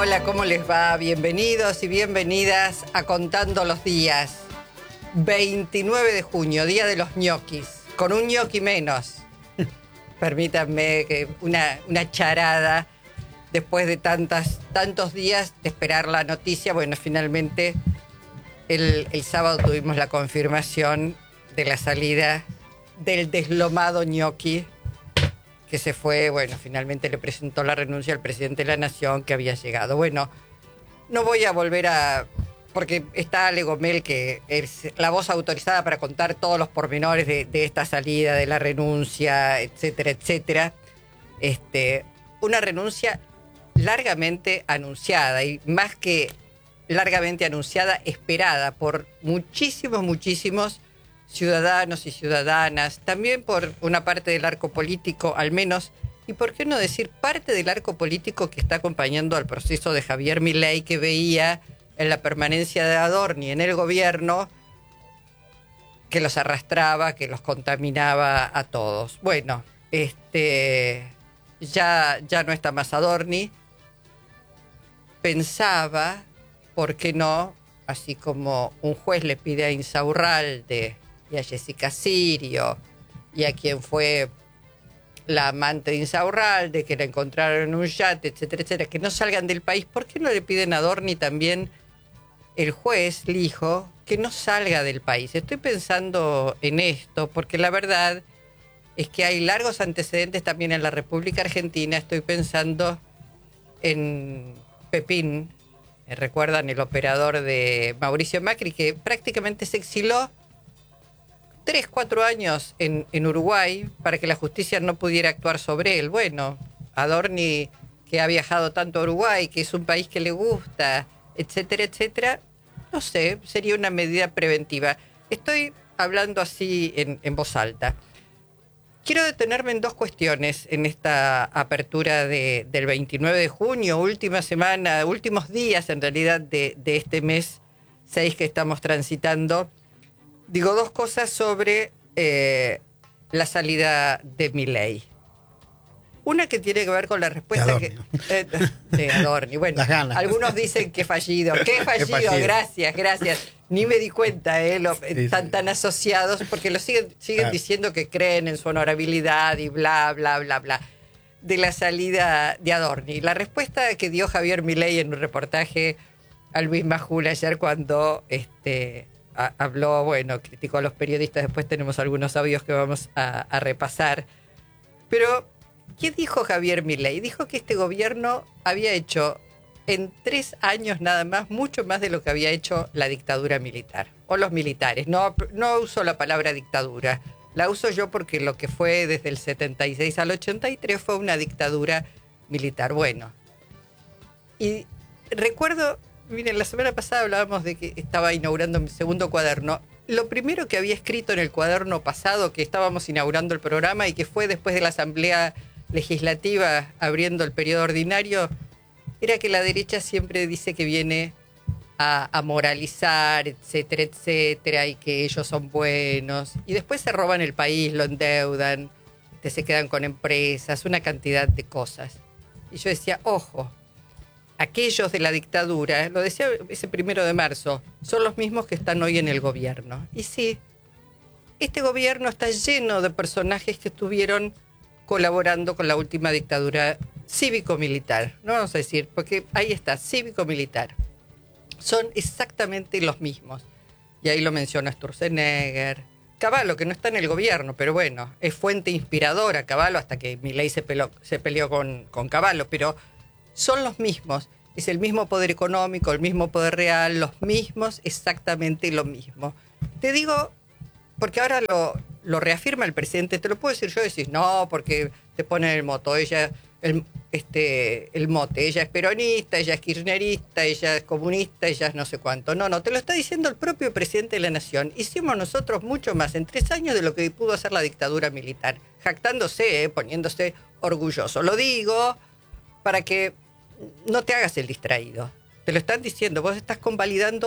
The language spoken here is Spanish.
Hola, ¿cómo les va? Bienvenidos y bienvenidas a Contando los Días. 29 de junio, Día de los ñoquis, con un ñoqui menos. Permítanme que una charada después de tantos días de esperar la noticia. Bueno, finalmente el sábado tuvimos la confirmación de la salida del deslomado ñoqui, que se fue. Bueno, finalmente le presentó la renuncia al presidente de la Nación, que había llegado. Bueno, no voy a volver porque está Ale Gomel, que es la voz autorizada para contar todos los pormenores de esta salida, de la renuncia, etcétera, etcétera. Una renuncia largamente anunciada, y más que largamente anunciada, esperada por muchísimos ciudadanos y ciudadanas, también por una parte del arco político, al menos, y por qué no decir parte del arco político que está acompañando al proceso de Javier Milei, que veía en la permanencia de Adorni en el gobierno que los arrastraba, que los contaminaba a todos. Bueno, ya no está más Adorni. Pensaba, ¿por qué no? Así como un juez le pide a Insaurralde y a Jessica Sirio, y a quien fue la amante de Insaurralde, que la encontraron en un yate, etcétera, etcétera, que no salgan del país, ¿por qué no le piden a Adorni también, el juez, Lijo, que no salga del país? Estoy pensando en esto porque la verdad es que hay largos antecedentes también en la República Argentina. Estoy pensando en Pepín, recuerdan, el operador de Mauricio Macri, que prácticamente se exiló 3-4 años en Uruguay para que la justicia no pudiera actuar sobre él. Bueno, Adorni, que ha viajado tanto a Uruguay, que es un país que le gusta, etcétera, etcétera, no sé, sería una medida preventiva. Estoy hablando así en voz alta. Quiero detenerme en dos cuestiones en esta apertura del 29 de junio, última semana, últimos días en realidad de este mes 6 que estamos transitando. Digo dos cosas sobre la salida de Milei. Una que tiene que ver con la respuesta de Adorni. Bueno, algunos dicen que fallido. ¡Qué fallido! Gracias. Ni me di cuenta, están tan asociados, porque lo siguen diciendo que creen en su honorabilidad y bla, bla, bla, bla, de la salida de Adorni. La respuesta que dio Javier Milei en un reportaje a Luis Majul ayer, cuando habló, bueno, criticó a los periodistas. Después tenemos algunos audios que vamos a repasar. Pero ¿qué dijo Javier Milei? Dijo que este gobierno había hecho en 3 años nada más, mucho más de lo que había hecho la dictadura militar, o los militares. No uso la palabra dictadura, la uso yo porque lo que fue desde el 76 al 83 fue una dictadura militar. Bueno, y recuerdo, miren, la semana pasada hablábamos de que estaba inaugurando mi segundo cuaderno. Lo primero que había escrito en el cuaderno pasado, que estábamos inaugurando el programa y que fue después de la Asamblea Legislativa abriendo el periodo ordinario, era que la derecha siempre dice que viene a moralizar, etcétera, etcétera, y que ellos son buenos, y después se roban el país, lo endeudan, se quedan con empresas, una cantidad de cosas. Y yo decía, ojo, aquellos de la dictadura, lo decía ese 1 de marzo, son los mismos que están hoy en el gobierno. Y sí, este gobierno está lleno de personajes que estuvieron colaborando con la última dictadura cívico-militar. No vamos a decir, porque ahí está, cívico-militar. Son exactamente los mismos. Y ahí lo menciona Sturzenegger. Cavallo, que no está en el gobierno, pero bueno, es fuente inspiradora Cavallo, hasta que Milei se peleó con Cavallo, pero son los mismos. Es el mismo poder económico, el mismo poder real, los mismos, exactamente lo mismo. Te digo, porque ahora lo reafirma el presidente, te lo puedo decir yo, decís, no, porque te ponen el moto, el mote, ella es peronista, ella es kirchnerista, ella es comunista, ella es no sé cuánto. No, te lo está diciendo el propio presidente de la Nación. Hicimos nosotros mucho más en 3 años de lo que pudo hacer la dictadura militar, jactándose, poniéndose orgulloso. Lo digo para que no te hagas el distraído. Te lo están diciendo, vos estás convalidando